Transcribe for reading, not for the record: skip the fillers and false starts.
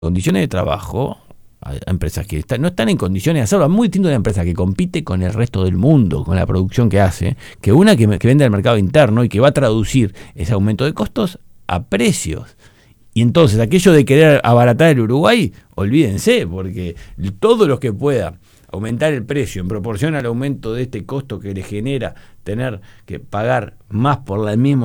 condiciones de trabajo a empresas que no están en condiciones de hacerlo. Es muy distinto de una empresa que compite con el resto del mundo, con la producción que hace, que una que vende al mercado interno y que va a traducir ese aumento de costos a precios. Y entonces, aquello de querer abaratar el Uruguay, olvídense, porque todos los que pueda aumentar el precio en proporción al aumento de este costo que le genera tener que pagar más por el mismo